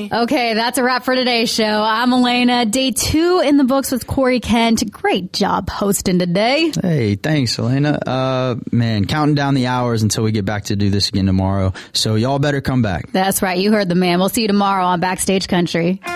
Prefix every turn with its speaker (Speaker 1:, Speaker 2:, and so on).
Speaker 1: me.
Speaker 2: Okay, that's a wrap for today's show. I'm Elena. Day 2 in the books with Corey Kent. Great job hosting today.
Speaker 3: Hey, thanks, Elena. Man, counting down the hours until we get back to do this again tomorrow. So y'all better come back.
Speaker 2: That's right. You heard the man. We'll see you tomorrow on Backstage Country.